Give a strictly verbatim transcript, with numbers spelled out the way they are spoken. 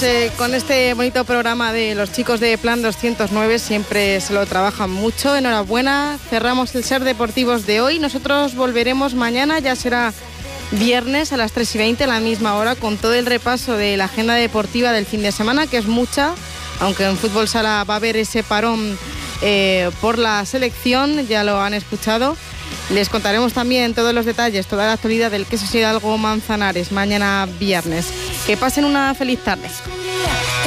eh, con este bonito programa de los chicos de Plan doscientos nueve, siempre se lo trabajan mucho. Enhorabuena, cerramos el Ser Deportivos de hoy. Nosotros volveremos mañana, ya será viernes a las tres y veinte, a la misma hora, con todo el repaso de la agenda deportiva del fin de semana, que es mucha, aunque en Fútbol Sala va a haber ese parón eh, por la selección, ya lo han escuchado. Les contaremos también todos los detalles, toda la actualidad del Quesos Hidalgo Manzanares mañana viernes. Que pasen una feliz tarde.